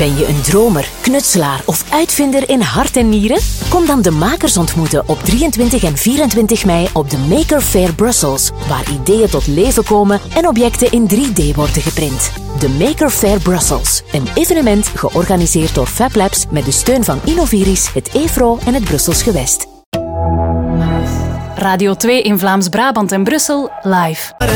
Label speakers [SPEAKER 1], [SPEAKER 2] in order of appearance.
[SPEAKER 1] Ben je een dromer, knutselaar of uitvinder in hart en nieren? Kom dan de makers ontmoeten op 23 en 24 mei op de Maker Faire Brussels, waar ideeën tot leven komen en objecten in 3D worden geprint. De Maker Faire Brussels, een evenement georganiseerd door Fab Labs met de steun van Innoviris, het EFRO en het Brussels Gewest.
[SPEAKER 2] Radio 2 in Vlaams-Brabant en Brussel live.